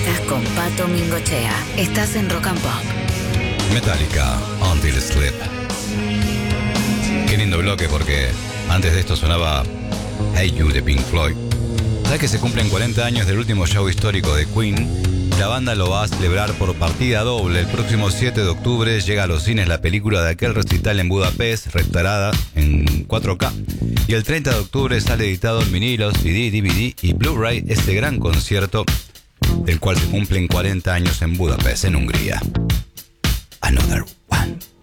Estás con Pato Mingochea. Estás en Rock and Pop. Metallica, Until Sleep. Qué lindo bloque, porque antes de esto sonaba Hey You de Pink Floyd. Ya que se cumplen 40 años del último show histórico de Queen, la banda lo va a celebrar por partida doble. El próximo 7 de octubre llega a los cines la película de aquel recital en Budapest, restaurada en 4K. Y el 30 de octubre sale editado en vinilos, CD, DVD y Blu-ray este gran concierto, del cual se cumplen 40 años en Budapest, en Hungría. Another One.